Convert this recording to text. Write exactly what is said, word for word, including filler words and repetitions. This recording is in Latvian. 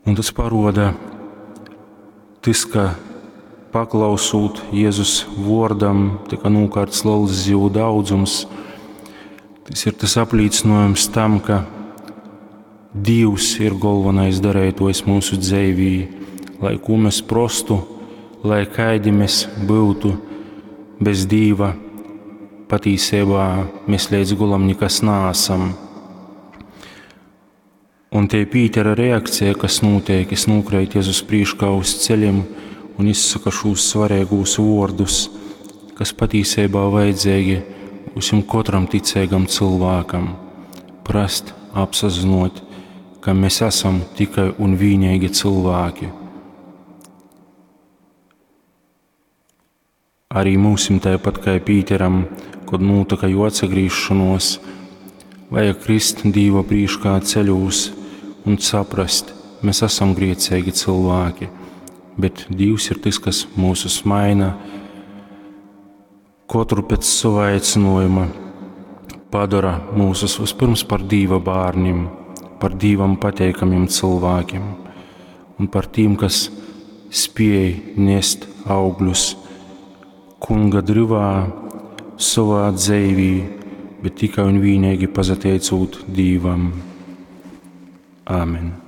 Un tas paroda, tas, ka paklausot Jēzus vārdam, tika nūkārts liels zīvu daudzums. Tas ir tas aplīcinājums tam, ka Dievs ir galvenais darētojs mūsu dzīvī, lai ko mēs prostu, lai kādi mēs būtu bez Dieva, patiesībā mēs līdz gulam nekas neesam. Un te Pītera reakcija, kas notiek, es nokrīt Jēzus priekšā uz ceļiem un izsaka šos svarīgos vārdus, kas patiesībā vajadzīgi visam katram ticīgam cilvēkam, prast, apsazinot, ka mēs esam tikai un vienīgi cilvēki. Arī mūsim tāpat kā Pīteram, kad notika jau atsagrīšanos, vajag krist Dieva priekšā ceļos un saprast, mēs esam griecīgi cilvēki, bet Dievs ir tas, kas mūsus maina, katru pēc sava aicinājuma padara mūsus vispirms par Dieva bārniem, par Dievam pateikamiem cilvēkiem un par tiem, kas spēj nest augļus Kunga drivā savā dzīvī, bet tikai un vienīgi pazateicot Dievam. Āmen.